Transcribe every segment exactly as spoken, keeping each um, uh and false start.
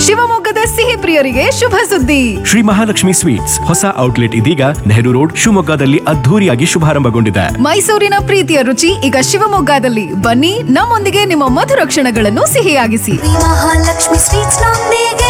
ಶಿವಮೊಗ್ಗದ ಸಿಹಿ ಪ್ರಿಯರಿಗೆ ಶುಭ ಸುದ್ದಿ. ಶ್ರೀ ಮಹಾಲಕ್ಷ್ಮಿ ಸ್ವೀಟ್ಸ್ ಹೊಸ ಔಟ್ಲೆಟ್ ಇದೀಗ ನೆಹರು ರೋಡ್ ಶಿವಮೊಗ್ಗದಲ್ಲಿ ಅದ್ಧೂರಿಯಾಗಿ ಶುಭಾರಂಭಗೊಂಡಿದೆ. ಮೈಸೂರಿನ ಪ್ರೀತಿಯ ರುಚಿ ಈಗ ಶಿವಮೊಗ್ಗದಲ್ಲಿ. ಬನ್ನಿ, ನಮ್ಮೊಂದಿಗೆ ನಿಮ್ಮ ಮಧುರ ಕ್ಷಣಗಳನ್ನು ಸಿಹಿಯಾಗಿಸಿ. ಮಹಾಲಕ್ಷ್ಮಿ ಸ್ವೀಟ್ಸ್ ನೊಂದಿಗೆ.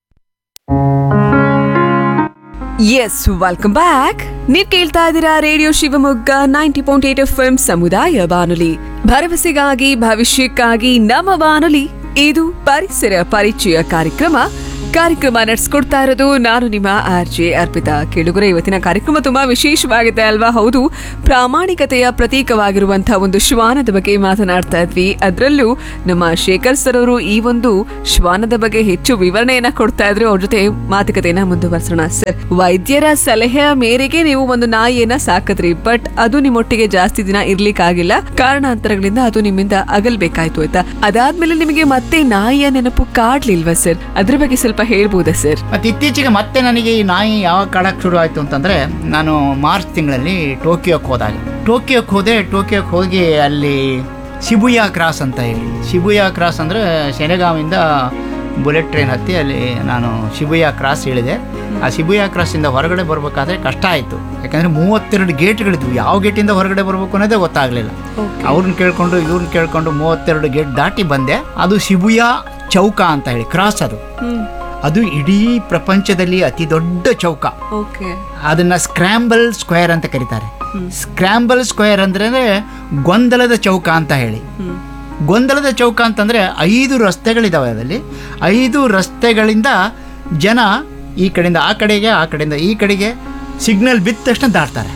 S, welcome back. ನೀವ್ ಕೇಳ್ತಾ ಇದ್ದೀರಾ radio Shivamogga ninety point eight F M ಸಮುದಾಯ ಬಾನುಲಿ, ಭರವಸೆಗಾಗಿ ಭವಿಷ್ಯಕ್ಕಾಗಿ ನಮ್ಮ ಬಾನುಲಿ. ಇದು ಪರಿಸರ ಪರಿಚಯ ಕಾರ್ಯಕ್ರಮ ಕಾರ್ಯಕ್ರಮ ನಡೆಸ್ಕೊಡ್ತಾ ಇರೋದು ನಾನು ನಿಮ್ಮ ಆರ್ ಜೆ ಅರ್ಪಿತಾ. ಕೇಳುಗರೆ, ಇವತ್ತಿನ ಕಾರ್ಯಕ್ರಮ ತುಂಬಾ ವಿಶೇಷವಾಗಿದೆ ಅಲ್ವಾ? ಹೌದು, ಪ್ರಾಮಾಣಿಕತೆಯ ಪ್ರತೀಕವಾಗಿರುವಂತಹ ಒಂದು ಶ್ವಾನದ ಬಗ್ಗೆ ಮಾತನಾಡ್ತಾ ಇದ್ವಿ. ಅದರಲ್ಲೂ ನಮ್ಮ ಶೇಖರ್ ಸರ್ ಅವರು ಈ ಒಂದು ಶ್ವಾನದ ಬಗ್ಗೆ ಹೆಚ್ಚು ವಿವರಣೆಯನ್ನ ಕೊಡ್ತಾ ಇದ್ರು. ಅವ್ರ ಜೊತೆ ಮಾತುಕತೆಯನ್ನ ಮುಂದುವರಿಸೋಣ. ಸರ್, ವೈದ್ಯರ ಸಲಹೆಯ ಮೇರೆಗೆ ನೀವು ಒಂದು ನಾಯಿಯನ್ನ ಸಾಕಿದ್ರಿ, ಬಟ್ ಅದು ನಿಮ್ಮೊಟ್ಟಿಗೆ ಜಾಸ್ತಿ ದಿನ ಇರ್ಲಿಕ್ಕಾಗಿಲ್ಲ. ಕಾರಣಾಂತರಗಳಿಂದ ಅದು ನಿಮ್ಮಿಂದ ಅಗಲ್ಬೇಕಾಯ್ತು, ಆಯ್ತಾ? ಅದಾದ್ಮೇಲೆ ನಿಮಗೆ ಮತ್ತೆ ನಾಯಿಯ ನೆನಪು ಕಾಡ್ಲಿಲ್ವಾ ಸರ್? ಅದ್ರ ಬಗ್ಗೆ ಸ್ವಲ್ಪ ಹೇಳ್ಬೋದಾ ಸರ್? ಮತ್ತು ಇತ್ತೀಚೆಗೆ ಮತ್ತೆ ನನಗೆ ಈ ನಾಯಿ ಯಾವಾಗ ಕಾಡಕ್ಕೆ ಶುರು ಆಯಿತು ಅಂತಂದರೆ, ನಾನು ಮಾರ್ಚ್ ತಿಂಗಳಲ್ಲಿ ಟೋಕಿಯೋಕ್ಕೆ ಹೋದಾಗ ಟೋಕಿಯೋಕ್ಕೆ ಹೋದೆ. ಟೋಕಿಯೋಕ್ಕೆ ಹೋಗಿ ಅಲ್ಲಿ ಶಿಬುಯಾ ಕ್ರಾಸ್ ಅಂತ ಹೇಳಿ, ಶಿಬುಯಾ ಕ್ರಾಸ್ ಅಂದರೆ ಶೆನೆಗಾವಿಂದ ಬುಲೆಟ್ ಟ್ರೈನ್ ಹತ್ತಿ ಅಲ್ಲಿ ನಾನು ಶಿಬುಯಾ ಕ್ರಾಸ್ ಇಳಿದೆ. ಆ ಶಿಬುಯಾ ಕ್ರಾಸಿಂದ ಹೊರಗಡೆ ಬರಬೇಕಾದ್ರೆ ಕಷ್ಟ ಆಯಿತು. ಯಾಕಂದರೆ ಮೂವತ್ತೆರಡು ಗೇಟ್ಗಳಿದ್ವು. ಯಾವ ಗೇಟಿಂದ ಹೊರಗಡೆ ಬರಬೇಕು ಅನ್ನೋದೇ ಗೊತ್ತಾಗಲಿಲ್ಲ. ಅವ್ರನ್ನ ಕೇಳಿಕೊಂಡು ಇವ್ರನ್ನ ಕೇಳಿಕೊಂಡು ಮೂವತ್ತೆರಡು ಗೇಟ್ ದಾಟಿ ಬಂದೆ. ಅದು ಶಿಬುಯಾ ಚೌಕ ಅಂತ ಹೇಳಿ ಕ್ರಾಸ್. ಅದು ಅದು ಇಡೀ ಪ್ರಪಂಚದಲ್ಲಿ ಅತಿ ದೊಡ್ಡ ಚೌಕ. ಅದನ್ನ ಸ್ಕ್ರಾಂಬಲ್ ಸ್ಕ್ವೇರ್ ಅಂತ ಕರೀತಾರೆ. ಸ್ಕ್ರಾಂಬಲ್ ಸ್ಕ್ವೇರ್ ಅಂದ್ರೆ ಗೊಂದಲದ ಚೌಕ ಅಂತ ಹೇಳಿ. ಗೊಂದಲದ ಚೌಕ ಅಂತಂದ್ರೆ ಐದು ರಸ್ತೆಗಳಿದಾವೆ. ಅದರಲ್ಲಿ ಐದು ರಸ್ತೆಗಳಿಂದ ಜನ ಈ ಕಡೆಯಿಂದ ಆ ಕಡೆಗೆ, ಆ ಕಡೆಯಿಂದ ಈ ಕಡೆಗೆ ಸಿಗ್ನಲ್ ಬಿದ್ದ ತಕ್ಷಣ ದಾಟ್ತಾರೆ.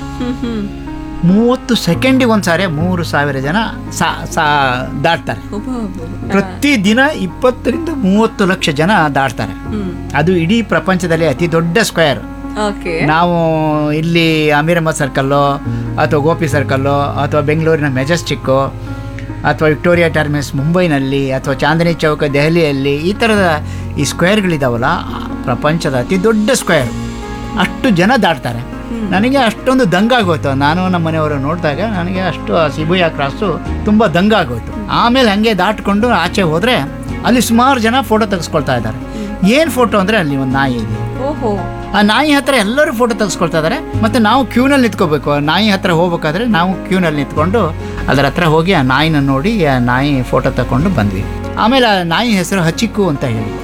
ಮೂವತ್ತು ಸೆಕೆಂಡಿಗೆ ಒಂದ್ಸಾರಿ ಮೂರು ಸಾವಿರ ಜನ ಸಾ ಸಾ ದಾಟ್ತಾರೆ. ಪ್ರತಿದಿನ ಇಪ್ಪತ್ತರಿಂದ ಮೂವತ್ತು ಲಕ್ಷ ಜನ ದಾಟ್ತಾರೆ. ಅದು ಇಡೀ ಪ್ರಪಂಚದಲ್ಲಿ ಅತಿ ದೊಡ್ಡ ಸ್ಕ್ವೇರ್. ನಾವು ಇಲ್ಲಿ ಅಮೀರ್ ಅಹಮದ್ ಸರ್ಕಲ್ಲೋ ಅಥವಾ ಗೋಪಿ ಸರ್ಕಲ್ಲೋ ಅಥವಾ ಬೆಂಗಳೂರಿನ ಮೆಜೆಸ್ಟಿಕ್ಕೋ ಅಥವಾ ವಿಕ್ಟೋರಿಯಾ ಟರ್ಮಿನಸ್ ಮುಂಬೈನಲ್ಲಿ ಅಥವಾ ಚಾಂದಿನಿ ಚೌಕ ದೆಹಲಿಯಲ್ಲಿ ಈ ಥರದ ಈ ಸ್ಕ್ವೇರ್ಗಳಿದಾವಲ್ಲ, ಪ್ರಪಂಚದ ಅತಿ ದೊಡ್ಡ ಸ್ಕ್ವೇರ್. ಅಷ್ಟು ಜನ ದಾಟ್ತಾರೆ. ನನಗೆ ಅಷ್ಟೊಂದು ದಂಗಾಗೋಯ್ತು. ನಾನು ನಮ್ಮ ಮನೆಯವರು ನೋಡಿದಾಗ ನನಗೆ ಅಷ್ಟು ಆ ಶಿಬುಯಾ ಕ್ರಾಸು ತುಂಬ ದಂಗಾಗೋಯ್ತು. ಆಮೇಲೆ ಹಾಗೆ ದಾಟ್ಕೊಂಡು ಆಚೆ ಹೋದರೆ ಅಲ್ಲಿ ಸುಮಾರು ಜನ ಫೋಟೋ ತೆಗೆಸ್ಕೊಳ್ತಾ ಇದ್ದಾರೆ. ಏನು ಫೋಟೋ ಅಂದರೆ ಅಲ್ಲಿ ಒಂದು ನಾಯಿ ಇದೆ. ಆ ನಾಯಿ ಹತ್ರ ಎಲ್ಲರೂ ಫೋಟೋ ತೆಗೆಸ್ಕೊಳ್ತಾ ಇದ್ದಾರೆ. ಮತ್ತು ನಾವು ಕ್ಯೂನಲ್ಲಿ ನಿಂತ್ಕೋಬೇಕು. ಆ ನಾಯಿ ಹತ್ರ ಹೋಗ್ಬೇಕಾದ್ರೆ ನಾವು ಕ್ಯೂನಲ್ಲಿ ನಿಂತ್ಕೊಂಡು ಅದರ ಹತ್ರ ಹೋಗಿ ಆ ನಾಯಿನ ನೋಡಿ ಆ ನಾಯಿ ಫೋಟೋ ತಗೊಂಡು ಬಂದ್ವಿ. ಆಮೇಲೆ ಆ ನಾಯಿ ಹೆಸರು ಹಚ್ಚಿಕು ಅಂತ ಹೇಳಿ.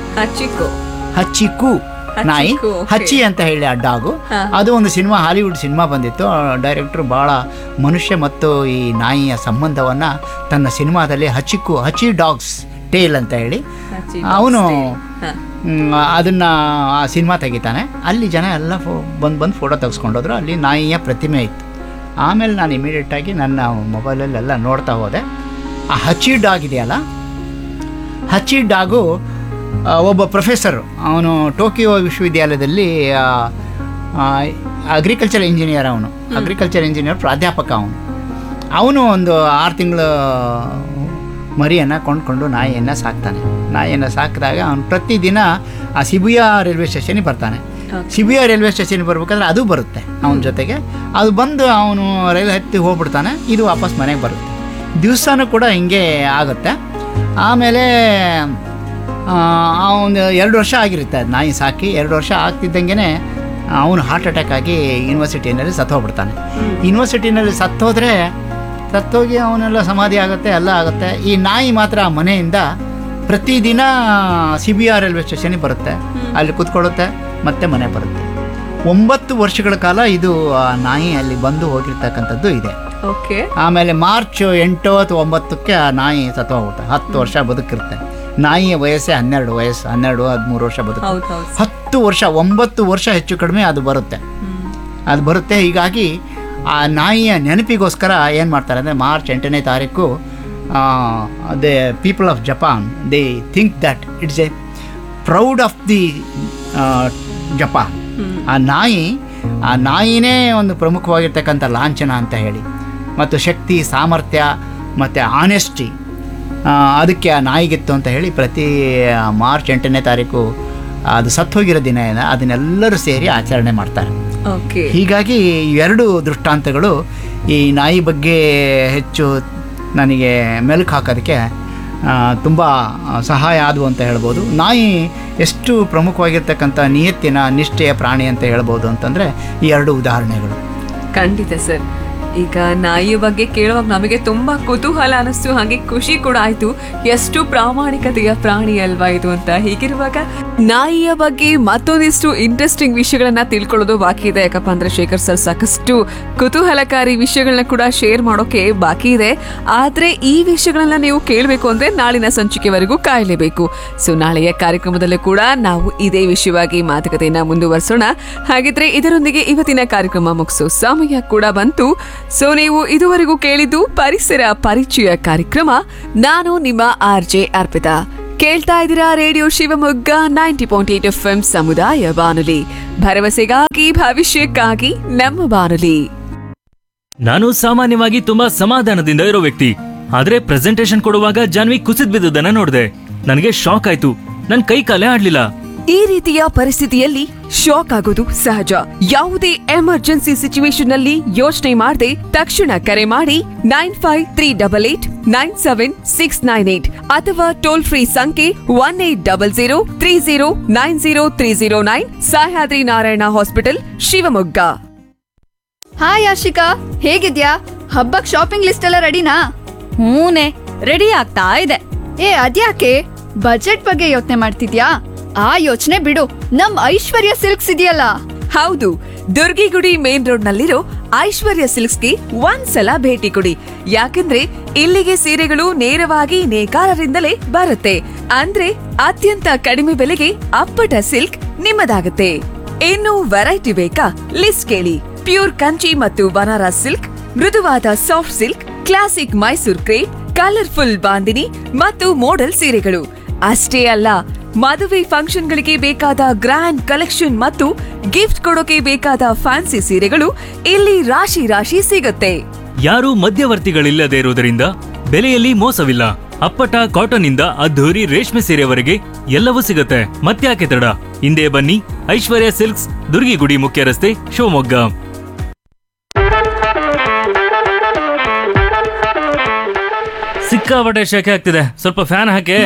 ಹಚ್ಚಿಕು ನಾಯಿ, ಹಚ್ಚಿ ಅಂತ ಹೇಳಿ ಆ ಡಾಗು. ಅದು ಒಂದು ಸಿನಿಮಾ, ಹಾಲಿವುಡ್ ಸಿನಿಮಾ ಬಂದಿತ್ತು. ಡೈರೆಕ್ಟರ್ ಭಾಳ ಮನುಷ್ಯ ಮತ್ತು ಈ ನಾಯಿಯ ಸಂಬಂಧವನ್ನ ತನ್ನ ಸಿನಿಮಾದಲ್ಲಿ ಹಚ್ಚಿಕು, ಹಚ್ಚಿ ಡಾಗ್ಸ್ ಟೇಲ್ ಅಂತ ಹೇಳಿ ಅವನು ಅದನ್ನ ಆ ಸಿನಿಮಾ ತೆಗಿತಾನೆ. ಅಲ್ಲಿ ಜನ ಎಲ್ಲ ಫೋ ಬಂದು ಬಂದು ಫೋಟೋ ತೆಗೆಸ್ಕೊಂಡೋದ್ರು. ಅಲ್ಲಿ ನಾಯಿಯ ಪ್ರತಿಮೆ ಇತ್ತು. ಆಮೇಲೆ ನಾನು ಇಮಿಡಿಯೇಟಾಗಿ ನನ್ನ ಮೊಬೈಲಲ್ಲೆಲ್ಲ ನೋಡ್ತಾ ಹೋದೆ. ಆ ಹಚ್ಚಿ ಡಾಗ್ ಇದೆಯಲ್ಲ, ಹಚ್ಚಿ ಡಾಗು ಒಬ್ಬ ಪ್ರೊಫೆಸರು. ಅವನು ಟೋಕಿಯೋ ವಿಶ್ವವಿದ್ಯಾಲಯದಲ್ಲಿ ಅಗ್ರಿಕಲ್ಚರ್ ಇಂಜಿನಿಯರ್. ಅವನು ಅಗ್ರಿಕಲ್ಚರ್ ಇಂಜಿನಿಯರ್ ಪ್ರಾಧ್ಯಾಪಕ. ಅವನು ಅವನು ಒಂದು ಆರು ತಿಂಗಳು ಮರಿಯನ್ನು ಕೊಂಡ್ಕೊಂಡು ನಾಯಿಯನ್ನು ಸಾಕ್ತಾನೆ. ನಾಯಿಯನ್ನು ಸಾಕಿದಾಗ ಅವನು ಪ್ರತಿದಿನ ಆ ಶಿಬುಯಾ ರೈಲ್ವೆ ಸ್ಟೇಷನಿಗೆ ಬರ್ತಾನೆ. ಶಿಬುಯಾ ರೈಲ್ವೆ ಸ್ಟೇಷನ್ಗೆ ಬರ್ಬೇಕಾದ್ರೆ ಅದು ಬರುತ್ತೆ ಅವನ ಜೊತೆಗೆ. ಅದು ಬಂದು ಅವನು ರೈಲು ಹತ್ತಿ ಹೋಗ್ಬಿಡ್ತಾನೆ. ಇದು ವಾಪಸ್ ಮನೆಗೆ ಬರುತ್ತೆ. ದಿವಸನೂ ಕೂಡ ಹಿಂಗೆ ಆಗುತ್ತೆ. ಆಮೇಲೆ ಒಂದು ಎರಡು ವರ್ಷ ಆಗಿರುತ್ತೆ ಅದು ನಾಯಿ ಸಾಕಿ. ಎರಡು ವರ್ಷ ಆಗ್ತಿದ್ದಂಗೆ ಅವನು ಹಾರ್ಟ್ ಅಟ್ಯಾಕ್ ಆಗಿ ಯೂನಿವರ್ಸಿಟಿನಲ್ಲಿ ಸತ್ತೋಗ್ಬಿಡ್ತಾನೆ. ಯೂನಿವರ್ಸಿಟಿನಲ್ಲಿ ಸತ್ತೋದ್ರೆ ಸತ್ತೋಗಿ ಅವನೆಲ್ಲ ಸಮಾಧಿ ಆಗುತ್ತೆ, ಎಲ್ಲ ಆಗುತ್ತೆ. ಈ ನಾಯಿ ಮಾತ್ರ ಆ ಮನೆಯಿಂದ ಪ್ರತಿದಿನ ಶಿಬುಯಾ ರೈಲ್ವೆ ಸ್ಟೇಷನ್ಗೆ ಬರುತ್ತೆ. ಅಲ್ಲಿ ಕೂತ್ಕೊಳ್ಳುತ್ತೆ, ಮತ್ತೆ ಮನೆ ಬರುತ್ತೆ. ಒಂಬತ್ತು ವರ್ಷಗಳ ಕಾಲ ಇದು ಆ ನಾಯಿ ಅಲ್ಲಿ ಬಂದು ಹೋಗಿರ್ತಕ್ಕಂಥದ್ದು ಇದೆ. ಆಮೇಲೆ ಮಾರ್ಚ್ ಎಂಟು ಅಥವಾ ಒಂಬತ್ತಕ್ಕೆ ಆ ನಾಯಿ ಸತ್ತೋಗ್ಬಿಡುತ್ತೆ. ಹತ್ತು ವರ್ಷ ಬದುಕಿರುತ್ತೆ. ನಾಯಿಯ ವಯಸ್ಸೇ ಹನ್ನೆರಡು ವಯಸ್ಸು ಹನ್ನೆರಡು ಹದಿಮೂರು ವರ್ಷ ಬದುಕು. ಹತ್ತು ವರ್ಷ ಒಂಬತ್ತು ವರ್ಷ ಹೆಚ್ಚು ಕಡಿಮೆ ಅದು ಬರುತ್ತೆ ಅದು ಬರುತ್ತೆ ಹೀಗಾಗಿ ಆ ನಾಯಿಯ ನೆನಪಿಗೋಸ್ಕರ ಏನು ಮಾಡ್ತಾರೆ ಅಂದರೆ, ಮಾರ್ಚ್ ಎಂಟನೇ ತಾರೀಕು they people of Japan they think that it's A proud of the Japan. ಆ ನಾಯಿ ಆ ನಾಯಿನೇ ಒಂದು ಪ್ರಮುಖವಾಗಿರ್ತಕ್ಕಂಥ ಲಾಂಛನ ಅಂತ ಹೇಳಿ, ಮತ್ತು ಶಕ್ತಿ, ಸಾಮರ್ಥ್ಯ ಮತ್ತು ಆನೆಸ್ಟಿ ಅದಕ್ಕೆ ಆ ನಾಯಿಗಿತ್ತು ಅಂತ ಹೇಳಿ ಪ್ರತಿ ಮಾರ್ಚ್ ಎಂಟನೇ ತಾರೀಕು ಅದು ಸತ್ತೋಗಿರೋ ದಿನ ಏನ ಅದನ್ನೆಲ್ಲರೂ ಸೇರಿ ಆಚರಣೆ ಮಾಡ್ತಾರೆ. ಹೀಗಾಗಿ ಎರಡು ದೃಷ್ಟಾಂತಗಳು ಈ ನಾಯಿ ಬಗ್ಗೆ ಹೆಚ್ಚು ನನಗೆ ಮೆಲುಕು ಹಾಕೋದಕ್ಕೆ ತುಂಬ ಸಹಾಯ ಆದವು ಅಂತ ಹೇಳ್ಬೋದು. ನಾಯಿ ಎಷ್ಟು ಪ್ರಮುಖವಾಗಿರ್ತಕ್ಕಂಥ ನಿಯತ್ತಿನ ನಿಷ್ಠೆಯ ಪ್ರಾಣಿ ಅಂತ ಹೇಳ್ಬೋದು ಅಂತಂದರೆ ಈ ಎರಡು ಉದಾಹರಣೆಗಳು. ಖಂಡಿತ ಸರ್. ಈಗ ನಾಯಿಯ ಬಗ್ಗೆ ಕೇಳುವಾಗ ನಮಗೆ ತುಂಬಾ ಕುತೂಹಲ ಅನಿಸ್ತು, ಹಾಗೆ ಖುಷಿ ಕೂಡ ಆಯ್ತು. ಎಷ್ಟು ಪ್ರಾಮಾಣಿಕತೆಯ ಪ್ರಾಣಿ ಅಲ್ವಾ ಇದು ಅಂತ. ಹೀಗಿರುವಾಗ ನಾಯಿಯ ಬಗ್ಗೆ ಮತ್ತೊಂದಿಷ್ಟು ಇಂಟ್ರೆಸ್ಟಿಂಗ್ ವಿಷಯಗಳನ್ನ ತಿಳ್ಕೊಳ್ಳೋದು ಬಾಕಿ ಇದೆ. ಯಾಕಪ್ಪ ಅಂದ್ರೆ ಶೇಖರ್ ಸರ್ ಸಾಕಷ್ಟು ಕುತೂಹಲಕಾರಿ ವಿಷಯಗಳನ್ನ ಕೂಡ ಶೇರ್ ಮಾಡೋಕೆ ಬಾಕಿ ಇದೆ. ಆದ್ರೆ ಈ ವಿಷಯಗಳನ್ನ ನೀವು ಕೇಳಬೇಕು ಅಂದ್ರೆ ನಾಳಿನ ಸಂಚಿಕೆವರೆಗೂ ಕಾಯಲೇಬೇಕು. ಸೊ ನಾಳೆಯ ಕಾರ್ಯಕ್ರಮದಲ್ಲೂ ಕೂಡ ನಾವು ಇದೇ ವಿಷಯವಾಗಿ ಮಾತುಕತೆಯನ್ನ ಮುಂದುವರಿಸೋಣ. ಹಾಗಿದ್ರೆ ಇದರೊಂದಿಗೆ ಇವತ್ತಿನ ಕಾರ್ಯಕ್ರಮ ಮುಗಿಸೋ ಸಮಯ ಕೂಡ ಬಂತು. ಸೊ ನೀವು ಇದುವರೆಗೂ ಕೇಳಿದ್ದು ಪರಿಸರ ಪರಿಚಯ ಕಾರ್ಯಕ್ರಮ. ನಾನು ನಿಮ್ಮ ಆರ್ ಜೆ ಅರ್ಪಿತಾ. ಕೇಳ್ತಾ ಇದ್ದೀರಾ radio Shivamogga ninety point eight F M ಸಮುದಾಯ ಬಾನುಲಿ, ಭರವಸೆಗಾಗಿ ಭವಿಷ್ಯಕ್ಕಾಗಿ ನಮ್ಮ ಬಾನುಲಿ. ನಾನು ಸಾಮಾನ್ಯವಾಗಿ ತುಂಬಾ ಸಮಾಧಾನದಿಂದ ಇರೋ ವ್ಯಕ್ತಿ. ಆದ್ರೆ ಪ್ರೆಸೆಂಟೇಶನ್ ಕೊಡುವಾಗ ಜಾನ್ವಿ ಕುಸಿದ್ ಬಿದ್ದುದನ್ನ ನೋಡಿದೆ. ನನಗೆ ಶಾಕ್ ಆಯ್ತು. ನನ್ ಕೈ ಕಾಲೇ ಆಡ್ಲಿಲ್ಲ. ಈ ರೀತಿಯ ಪರಿಸ್ಥಿತಿಯಲ್ಲಿ ಶಾಕ್ ಆಗೋದು ಸಹಜ. ಯಾವುದೇ ಎಮರ್ಜೆನ್ಸಿ ಸಿಚುವೇಶನ್ ನಲ್ಲಿ ಯೋಚನೆ ಮಾಡದೆ ತಕ್ಷಣ ಕರೆ ಮಾಡಿ nine five three double eight nine seven six nine eight ಅಥವಾ ಟೋಲ್ ಫ್ರೀ ಸಂಖ್ಯೆ one eight double zero three zero nine zero three zero nine. Sahyadri Narayana hospital, Shivamogga. Hi Ashika, ಹೇಗಿದ್ಯಾ? ಹಬ್ಬಕ್ ಶಾಪಿಂಗ್ ಲಿಸ್ಟ್ ಎಲ್ಲ ರೆಡಿನಾ? ಹೂನೆ, ರೆಡಿ ಆಗ್ತಾ ಇದೆ. ಏ ಅದ್ಯಾಕೆ ಬಜೆಟ್ ಬಗ್ಗೆ ಯೋಚನೆ ಮಾಡ್ತಿದ್ಯಾ? ಆ ಯೋಚನೆ ಬಿಡು, ನಮ್ ಐಶ್ವರ್ಯ ಸಿಲ್ಕ್ಸ್ ಇದೆಯಲ್ಲ. ಹೌದು, ದುರ್ಗಿಗುಡಿ ಮೇನ್ ರೋಡ್ ನಲ್ಲಿರೋ ಐಶ್ವರ್ಯ ಸಿಲ್ಕ್ಸ್ಗೆ ಒಂದ್ಸಲ ಭೇಟಿ ಕೊಡಿ. ಯಾಕಂದ್ರೆ ಇಲ್ಲಿಗೆ ಸೀರೆಗಳು ನೇರವಾಗಿ ನೇಕಾರರಿಂದಲೇ ಬರುತ್ತೆ. ಅಂದ್ರೆ ಅತ್ಯಂತ ಕಡಿಮೆ ಬೆಲೆಗೆ ಅಪ್ಪಟ ಸಿಲ್ಕ್ ನಿಮ್ಮದಾಗುತ್ತೆ. ಇನ್ನು ವೆರೈಟಿ ಬೇಕಾ? ಲಿಸ್ಟ್ ಕೇಳಿ. ಪ್ಯೂರ್ ಕಂಚಿ ಮತ್ತು ಬನಾರಸ್ ಸಿಲ್ಕ್, ಮೃದುವಾದ soft silk, classic Mysore crepe, colourful bandhani ಮತ್ತು ಮೋಡಲ್ ಸೀರೆಗಳು. ಅಷ್ಟೇ ಅಲ್ಲ, ಮದುವೆ ಫಂಕ್ಷನ್ಗಳಿಗೆ ಬೇಕಾದ ಗ್ರ್ಯಾಂಡ್ ಕಲೆಕ್ಷನ್ ಮತ್ತು ಗಿಫ್ಟ್ ಕೊಡೋಕೆ ಬೇಕಾದ ಫ್ಯಾನ್ಸಿ ಸೀರೆಗಳು ಇಲ್ಲಿ ರಾಶಿ ರಾಶಿ ಸಿಗುತ್ತೆ. ಯಾರು ಮಧ್ಯವರ್ತಿಗಳಿಲ್ಲದೆ ಇರುವುದರಿಂದ ಬೆಲೆಯಲ್ಲಿ ಮೋಸವಿಲ್ಲ. ಅಪ್ಪಟ ಕಾಟನ್ ಇಂದ ಅದ್ಧೂರಿ ರೇಷ್ಮೆ ಸೀರೆವರೆಗೆ ಎಲ್ಲವೂ ಸಿಗುತ್ತೆ. ಮತ್ತ್ಯಾಕೆ ತಡ? ಹಿಂದೆ ಬನ್ನಿ, ಐಶ್ವರ್ಯ ಸಿಲ್ಕ್ಸ್, ದುರ್ಗಿಗುಡಿ ಮುಖ್ಯ ರಸ್ತೆ, ಶಿವಮೊಗ್ಗ. ಸಿಕ್ಕಾಪಟ್ಟೆ ಶೆಕೆ ಆಗ್ತಿದೆ, ಸ್ವಲ್ಪ ಫ್ಯಾನ್ ಹಾಕಿ.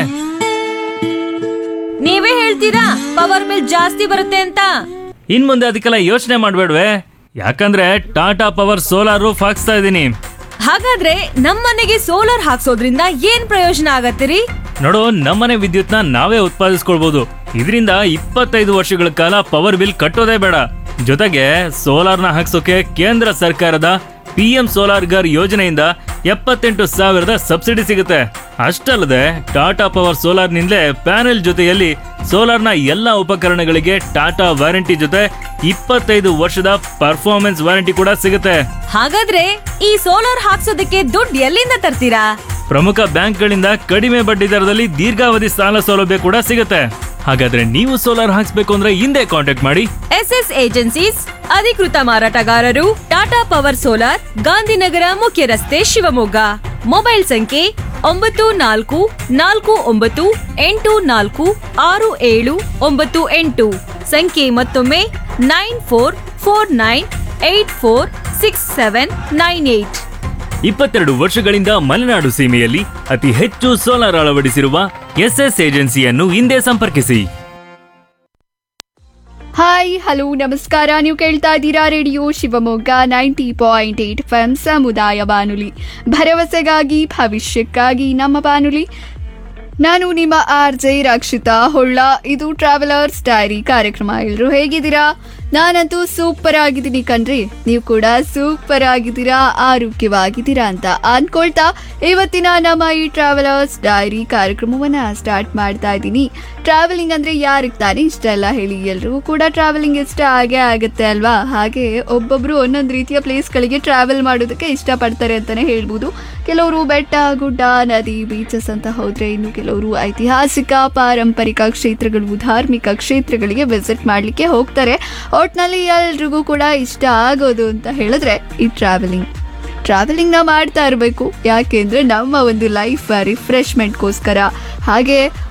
ನೀವೇ ಹೇಳ್ತೀರಾ ಪವರ್ ಬಿಲ್ ಜಾಸ್ತಿ ಬರುತ್ತೆ ಅಂತ? ಇನ್ ಮುಂದೆ ಅದಕ್ಕೆಲ್ಲ ಯೋಚನೆ ಮಾಡ್ಬೇಡ್ವೆ. ಯಾಕಂದ್ರೆ ಟಾಟಾ ಪವರ್ ಸೋಲಾರ್ ರೂಫ್ ಹಾಕ್ಸ್ತಾ ಇದೀನಿ. ಹಾಗಾದ್ರೆ ನಮ್ಮನೆಗೆ ಸೋಲಾರ್ ಹಾಕ್ಸೋದ್ರಿಂದ ಏನ್ ಪ್ರಯೋಜನ ಆಗತ್ತಿರಿ? ನೋಡು, ನಮ್ಮನೆ ವಿದ್ಯುತ್ನ ನಾವೇ ಉತ್ಪಾದಿಸ್ಕೊಳ್ಬಹುದು. ಇದರಿಂದ ಇಪ್ಪತ್ತೈದು ವರ್ಷಗಳ ಕಾಲ ಪವರ್ ಬಿಲ್ ಕಟ್ಟೋದೇ ಬೇಡ. ಜೊತೆಗೆ ಸೋಲಾರ್ನ ಹಾಕ್ಸೋಕೆ ಕೇಂದ್ರ ಸರ್ಕಾರದ ಪಿ ಎಂ ಸೋಲಾರ್ ಗರ್ ಯೋಜನೆಯಿಂದ ಎಪ್ಪತ್ತೆಂಟು ಸಾವಿರದ ಸಬ್ಸಿಡಿ ಸಿಗುತ್ತೆ. ಅಷ್ಟಲ್ಲದೆ ಟಾಟಾ ಪವರ್ ಸೋಲಾರ್ ನಿಂದಲೇ ಪ್ಯಾನೆಲ್ ಜೊತೆಯಲ್ಲಿ ಸೋಲಾರ್ನ ಎಲ್ಲಾ ಉಪಕರಣಗಳಿಗೆ ಟಾಟಾ ವಾರಂಟಿ ಜೊತೆ ಇಪ್ಪತ್ತೈದು ವರ್ಷದ ಪರ್ಫಾರ್ಮೆನ್ಸ್ ವಾರಂಟಿ ಕೂಡ ಸಿಗುತ್ತೆ. ಹಾಗಾದ್ರೆ ಈ ಸೋಲಾರ್ ಹಾಕ್ಸೋದಕ್ಕೆ ದುಡ್ಡು ಎಲ್ಲಿಂದ ತರ್ತೀರಾ? ಪ್ರಮುಖ ಬ್ಯಾಂಕ್ಗಳಿಂದ ಕಡಿಮೆ ಬಡ್ಡಿ ದರದಲ್ಲಿ ದೀರ್ಘಾವಧಿ ಸಾಲ ಸೌಲಭ್ಯ ಕೂಡ ಸಿಗುತ್ತೆ. ಹಾಗಾದ್ರೆ ನೀವು ಸೋಲಾರ್ ಹಾಕ್ಸ್ಬೇಕು ಅಂದ್ರೆ ಹಿಂದೆ ಕಾಂಟ್ಯಾಕ್ಟ್ ಮಾಡಿ ಎಸ್ ಎಸ್ ಏಜೆನ್ಸೀಸ್, ಅಧಿಕೃತ ಮಾರಾಟಗಾರರು, ಟಾಟಾ ಪವರ್ ಸೋಲಾರ್, ಗಾಂಧಿನಗರ ಮುಖ್ಯ ರಸ್ತೆ, ಶಿವಮೊಗ್ಗ. ಮೊಬೈಲ್ ಸಂಖ್ಯೆ ಒಂಬತ್ತು ನಾಲ್ಕು ನಾಲ್ಕು ಒಂಬತ್ತು ಎಂಟು ನಾಲ್ಕು ಆರು ಏಳು ಒಂಬತ್ತು ಎಂಟು. ಸಂಖ್ಯೆ ಮತ್ತೊಮ್ಮೆ nine four four nine eight four six seven nine eight. ಇಪ್ಪತ್ತೆರಡು ವರ್ಷಗಳಿಂದ ಮಲೆನಾಡು ಸೀಮೆಯಲ್ಲಿ ಅತಿ ಹೆಚ್ಚು ಸೋಲಾರ್ ಅಳವಡಿಸಿರುವ ಎಸ್ ಎಸ್ ಏಜೆನ್ಸಿಯನ್ನು ಹಿಂದೆ ಸಂಪರ್ಕಿಸಿ. ಹಾಯ್ ಹಲೋ ನಮಸ್ಕಾರ. ನೀವು ಕೇಳ್ತಾ ಇದ್ದೀರಾ radio Shivamogga ninety point eight F M ಸಮುದಾಯ ಬಾನುಲಿ, ಭರವಸೆಗಾಗಿ ಭವಿಷ್ಯಕ್ಕಾಗಿ ನಮ್ಮ ಬಾನುಲಿ. ನಾನು ನಿಮ್ಮ ಆರ್ ಜೆ ರಕ್ಷಿತಾ ಹೊಳ್ಳ. ಇದು ಟ್ರಾವೆಲರ್ಸ್ ಡೈರಿ ಕಾರ್ಯಕ್ರಮ. ಎಲ್ಲರೂ ಹೇಗಿದ್ದೀರಾ? ನಾನಂತೂ ಸೂಪರ್ ಆಗಿದ್ದೀನಿ ಕಣ್ರಿ. ನೀವು ಕೂಡ ಸೂಪರ್ ಆಗಿದ್ದೀರಾ, ಆರೋಗ್ಯವಾಗಿದ್ದೀರಾ ಅಂತ ಅನ್ಕೊಳ್ತಾ ಇವತ್ತಿನ ನಮ್ಮ ಈ ಟ್ರಾವೆಲರ್ಸ್ ಡೈರಿ ಕಾರ್ಯಕ್ರಮವನ್ನ ಸ್ಟಾರ್ಟ್ ಮಾಡ್ತಾ ಇದ್ದೀನಿ. ಟ್ರಾವೆಲಿಂಗ್ ಅಂದ್ರೆ ಯಾರಿಗೆ ತಾನೇ ಇಷ್ಟ ಅಲ್ಲ ಹೇಳಿ? ಎಲ್ರಿಗೂ ಕೂಡ ಟ್ರಾವೆಲಿಂಗ್ ಇಷ್ಟ ಆಗೇ ಆಗುತ್ತೆ ಅಲ್ವಾ? ಹಾಗೆ ಒಬ್ಬೊಬ್ರು ಒಂದೊಂದು ರೀತಿಯ ಪ್ಲೇಸ್ಗಳಿಗೆ ಟ್ರಾವೆಲ್ ಮಾಡೋದಕ್ಕೆ ಇಷ್ಟಪಡ್ತಾರೆ ಅಂತಾನೆ ಹೇಳ್ಬೋದು. ಕೆಲವರು ಬೆಟ್ಟ ಗುಡ್ಡ ನದಿ ಬೀಚಸ್ ಅಂತ ಹೋದ್ರೆ, ಇನ್ನು ಕೆಲವರು ಐತಿಹಾಸಿಕ ಪಾರಂಪರಿಕ ಕ್ಷೇತ್ರಗಳು ಧಾರ್ಮಿಕ ಕ್ಷೇತ್ರಗಳಿಗೆ ವಿಸಿಟ್ ಮಾಡ್ಲಿಕ್ಕೆ ಹೋಗ್ತಾರೆ. ಒಟ್ನಲ್ಲಿ ಎಲ್ರಿಗೂ ಕೂಡ ಇಷ್ಟ ಆಗೋದು ಅಂತ ಹೇಳಿದ್ರೆ ಈ ಟ್ರಾವೆಲಿಂಗ್ ಟ್ರಾವೆಲಿಂಗ್ನ ಮಾಡ್ತಾ ಇರಬೇಕು. ಯಾಕೆಂದರೆ ನಮ್ಮ ಒಂದು ಲೈಫ್ ರಿಫ್ರೆಶ್ಮೆಂಟ್ಗೋಸ್ಕರ, ಹಾಗೆ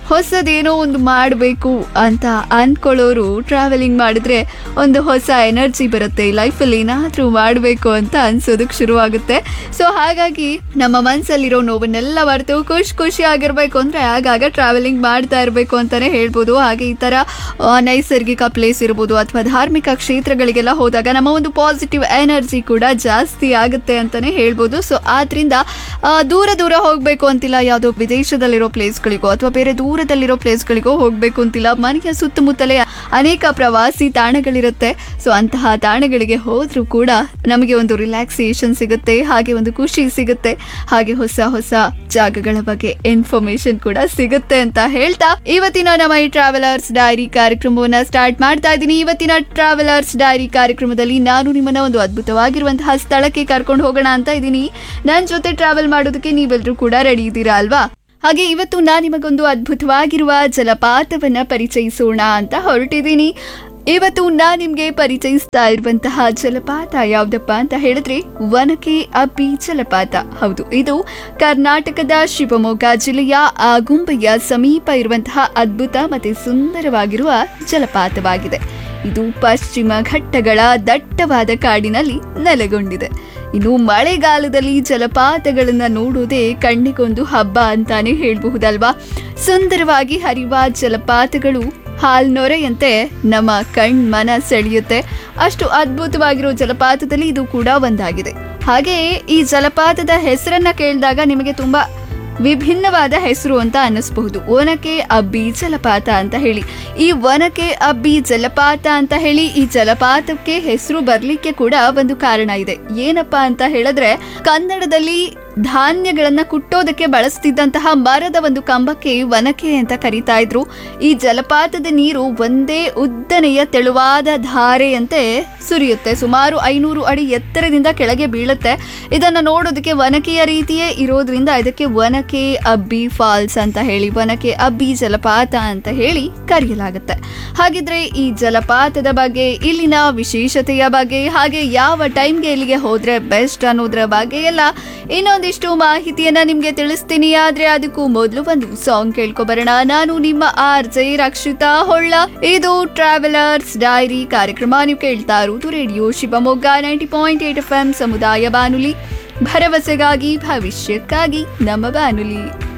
ಹೊಸದೇನೋ ಒಂದು ಮಾಡಬೇಕು ಅಂತ ಅಂದ್ಕೊಳ್ಳೋರು ಟ್ರಾವೆಲಿಂಗ್ ಮಾಡಿದ್ರೆ ಒಂದು ಹೊಸ ಎನರ್ಜಿ ಬರುತ್ತೆ, ಲೈಫಲ್ಲಿ ಏನಾದರೂ ಮಾಡಬೇಕು ಅಂತ ಅನ್ಸೋದಕ್ಕೆ ಶುರುವಾಗುತ್ತೆ. ಸೊ ಹಾಗಾಗಿ ನಮ್ಮ ಮನಸ್ಸಲ್ಲಿರೋ ನೋವನ್ನೆಲ್ಲ ಮರೆತು ಖುಷಿ ಖುಷಿ ಆಗಿರಬೇಕು ಅಂದರೆ ಆಗಾಗ ಟ್ರಾವೆಲಿಂಗ್ ಮಾಡ್ತಾ ಇರಬೇಕು ಅಂತಲೇ ಹೇಳ್ಬೋದು. ಹಾಗೆ ಈ ಥರ ಆ, ನೈಸರ್ಗಿಕ ಪ್ಲೇಸ್ ಇರ್ಬೋದು ಅಥವಾ ಧಾರ್ಮಿಕ ಕ್ಷೇತ್ರಗಳಿಗೆಲ್ಲ ಹೋದಾಗ ನಮ್ಮ ಒಂದು ಪಾಸಿಟಿವ್ ಎನರ್ಜಿ ಕೂಡ ಜಾಸ್ತಿ ಆಗುತ್ತೆ ಅಂತಲೇ ಹೇಳ್ಬೋದು. ಸೊ ಆದ್ದರಿಂದ ಆ, ದೂರ ದೂರ ಹೋಗಬೇಕು ಅಂತಿಲ್ಲ, ಯಾವುದೋ ವಿದೇಶದಲ್ಲಿರೋ ಪ್ಲೇಸ್ಗಳಿಗೋ ಅಥವಾ ಬೇರೆ ದೂರದಲ್ಲಿರೋ ಪ್ಲೇಸ್ಗಳಿಗೋ ಹೋಗಬೇಕು ಅಂತಿಲ್ಲ. ಮನೆಯ ಸುತ್ತಮುತ್ತಲೇ ಅನೇಕ ಪ್ರವಾಸಿ ತಾಣಗಳಿರುತ್ತೆ. ಸೊ ಅಂತಹ ತಾಣಗಳಿಗೆ ಹೋದ್ರೂ ಕೂಡ ನಮಗೆ ಒಂದು ರಿಲ್ಯಾಕ್ಸೇಷನ್ ಸಿಗುತ್ತೆ, ಹಾಗೆ ಒಂದು ಖುಷಿ ಸಿಗುತ್ತೆ, ಹಾಗೆ ಹೊಸ ಹೊಸ ಜಾಗಗಳ ಬಗ್ಗೆ ಇನ್ಫಾರ್ಮೇಶನ್ ಕೂಡ ಸಿಗುತ್ತೆ ಅಂತ ಹೇಳ್ತಾ ಇವತ್ತಿನ ನಮ್ಮ ಈ ಟ್ರಾವೆಲರ್ಸ್ ಡೈರಿ ಕಾರ್ಯಕ್ರಮವನ್ನ ಸ್ಟಾರ್ಟ್ ಮಾಡ್ತಾ ಇದ್ದೀನಿ. ಇವತ್ತಿನ ಟ್ರಾವೆಲರ್ಸ್ ಡೈರಿ ಕಾರ್ಯಕ್ರಮದಲ್ಲಿ ನಾನು ನಿಮ್ಮನ್ನ ಒಂದು ಅದ್ಭುತವಾಗಿರುವಂತಹ ಸ್ಥಳಕ್ಕೆ ಕರ್ಕೊಂಡು ಹೋಗೋಣ ಅಂತ ಇದ್ದೀನಿ. ನನ್ನ ಜೊತೆ ಟ್ರಾವೆಲ್ ಮಾಡೋದಕ್ಕೆ ನೀವೆಲ್ಲರೂ ಕೂಡ ರೆಡಿ ಇದ್ದೀರಾ ಅಲ್ವಾ? ಹಾಗೆ ಇವತ್ತು ನಾನು ನಿಮಗೊಂದು ಅದ್ಭುತವಾಗಿರುವ ಜಲಪಾತವನ್ನ ಪರಿಚಯಿಸೋಣ ಅಂತ ಹೊರಟಿದ್ದೀನಿ. ಇವತ್ತು ನಾನು ನಿಮಗೆ ಪರಿಚಯಿಸ್ತಾ ಇರುವಂತಹ ಜಲಪಾತ ಯಾವುದಪ್ಪ ಅಂತ ಹೇಳಿದ್ರೆ ಒನಕೆ ಅಬ್ಬಿ ಜಲಪಾತ. ಹೌದು, ಇದು ಕರ್ನಾಟಕದ ಶಿವಮೊಗ್ಗ ಜಿಲ್ಲೆಯ ಆಗುಂಬೆಯ ಸಮೀಪ ಇರುವಂತಹ ಅದ್ಭುತ ಮತ್ತೆ ಸುಂದರವಾಗಿರುವ ಜಲಪಾತವಾಗಿದೆ. ಇದು ಪಶ್ಚಿಮ ಘಟ್ಟಗಳ ದಟ್ಟವಾದ ಕಾಡಿನಲ್ಲಿ ನೆಲೆಗೊಂಡಿದೆ. ಇನ್ನು ಮಳೆಗಾಲದಲ್ಲಿ ಜಲಪಾತಗಳನ್ನ ನೋಡುವುದೇ ಕಣ್ಣಿಗೊಂದು ಹಬ್ಬ ಅಂತಾನೆ ಹೇಳಬಹುದಲ್ವಾ? ಸುಂದರವಾಗಿ ಹರಿಯುವ ಜಲಪಾತಗಳು ಹಾಲ್ನೊರೆಯಂತೆ ನಮ್ಮ ಕಣ್ ಮನ ಸೆಳೆಯುತ್ತೆ. ಅಷ್ಟು ಅದ್ಭುತವಾಗಿರೋ ಜಲಪಾತದಲ್ಲಿ ಇದು ಕೂಡ ಒಂದಾಗಿದೆ. ಹಾಗೆಯೇ ಈ ಜಲಪಾತದ ಹೆಸರನ್ನ ಕೇಳಿದಾಗ ನಿಮಗೆ ತುಂಬಾ ವಿಭಿನ್ನವಾದ ಹೆಸರು ಅಂತ ಅನ್ನಿಸಬಹುದು. ಒನಕೆ ಅಬ್ಬಿ ಜಲಪಾತ ಅಂತ ಹೇಳಿ. ಈ ಒನಕೆ ಅಬ್ಬಿ ಜಲಪಾತ ಅಂತ ಹೇಳಿ ಈ ಜಲಪಾತಕ್ಕೆ ಹೆಸರು ಬರ್ಲಿಕ್ಕೆ ಕೂಡ ಒಂದು ಕಾರಣ ಇದೆ. ಏನಪ್ಪಾ ಅಂತ ಹೇಳಿದ್ರೆ, ಕನ್ನಡದಲ್ಲಿ ಧಾನ್ಯಗಳನ್ನ ಕುಟ್ಟೋದಕ್ಕೆ ಬಳಸ್ತಿದ್ದಂತಹ ಮರದ ಒಂದು ಕಂಬಕ್ಕೆ ಒನಕೆ ಅಂತ ಕರೀತಾ ಇದ್ರು. ಈ ಜಲಪಾತದ ನೀರು ಒಂದೇ ಉದ್ದನೆಯ ತೆಳುವಾದ ಧಾರೆಯಂತೆ ಸುರಿಯುತ್ತೆ. ಸುಮಾರು ಐನೂರು ಅಡಿ ಎತ್ತರದಿಂದ ಕೆಳಗೆ ಬೀಳುತ್ತೆ. ಇದನ್ನ ನೋಡೋದಕ್ಕೆ ಒನಕೆಯ ರೀತಿಯೇ ಇರೋದ್ರಿಂದ ಇದಕ್ಕೆ ಒನಕೆ ಅಬ್ಬಿ ಫಾಲ್ಸ್ ಅಂತ ಹೇಳಿ, ಒನಕೆ ಅಬ್ಬಿ ಜಲಪಾತ ಅಂತ ಹೇಳಿ ಕರೆಯಲಾಗುತ್ತೆ. ಹಾಗಿದ್ರೆ ಈ ಜಲಪಾತದ ಬಗ್ಗೆ, ಇಲ್ಲಿನ ವಿಶೇಷತೆಯ ಬಗ್ಗೆ, ಹಾಗೆ ಯಾವ ಟೈಮ್ಗೆ ಇಲ್ಲಿಗೆ ಹೋದ್ರೆ ಬೆಸ್ಟ್ ಅನ್ನೋದ್ರ ಬಗ್ಗೆ ಎಲ್ಲ ಇನ್ನೊಂದಿಷ್ಟು ಮಾಹಿತಿಯನ್ನ ನಿಮ್ಗೆ ತಿಳಿಸ್ತೀನಿ. ಆದ್ರೆ ಅದಕ್ಕೂ ಮೊದಲು ಒಂದು ಸಾಂಗ್ ಕೇಳ್ಕೊಬರೋಣ. ನಾನು ನಿಮ್ಮ ಆರ್ ಜೆ ರಕ್ಷಿತಾ ಹೊಳ್ಳ. ಇದು ಟ್ರಾವೆಲರ್ಸ್ ಡೈರಿ ಕಾರ್ಯಕ್ರಮ. ನೀವು ಕೇಳ್ತಾ ಇರುವುದು radio Shivamogga ninety point eight F M ಸಮುದಾಯ ಬಾನುಲಿ, ಭರವಸೆಗಾಗಿ ಭವಿಷ್ಯಕ್ಕಾಗಿ ನಮ್ಮ ಬಾನುಲಿ.